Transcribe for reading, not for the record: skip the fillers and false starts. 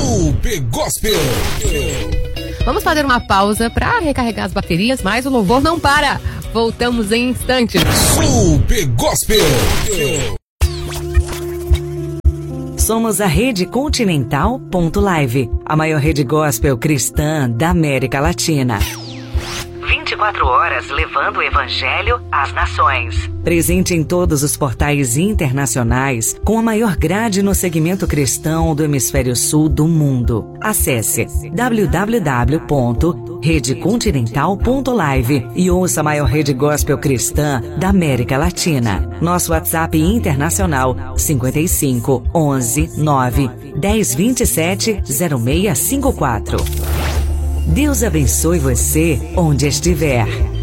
Super Gospel. Vamos fazer uma pausa para recarregar as baterias, mas o louvor não para. Voltamos em instantes. Super Gospel. Somos a Rede Continental.live, a maior rede gospel cristã da América Latina. 24 horas levando o Evangelho às nações. Presente em todos os portais internacionais, com a maior grade no segmento cristão do hemisfério sul do mundo. Acesse www.redecontinental.live e ouça a maior rede gospel cristã da América Latina. Nosso WhatsApp internacional 55 11 9 10 27 0654. Deus abençoe você onde estiver.